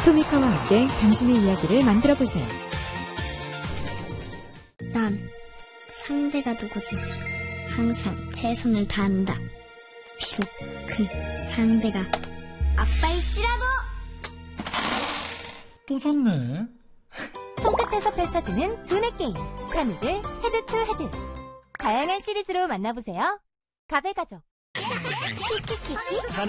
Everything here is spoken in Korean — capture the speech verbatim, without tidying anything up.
토미카와 함께 당신의 이야기를 만들어보세요. 난 상대가 누구든 항상 최선을 다한다. 비록 그 상대가 아빠일지라도. 또 졌네. 손끝에서 펼쳐지는 두뇌 게임 크라미들 헤드 투 헤드. 다양한 시리즈로 만나보세요. 가베 가족. 키키키키.